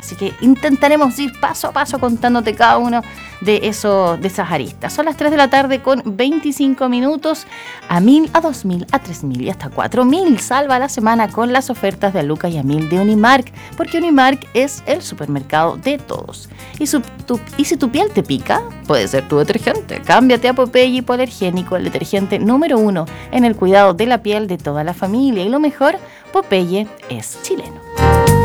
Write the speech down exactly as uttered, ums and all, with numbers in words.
Así que intentaremos ir paso a paso contándote cada uno de, eso, de esas aristas. Son las tres de la tarde con veinticinco minutos. A mil, a dos mil, a tres mil y hasta cuatro mil. Salva la semana con las ofertas de Aluca y a mil de Unimark, porque Unimark es el supermercado de todos. Y, su, tu, y si tu piel te pica, puede ser tu detergente. Cámbiate a Popeye Hipoalergénico, el detergente número uno en el cuidado de la piel de toda la familia. Y lo mejor, Popeye es chileno.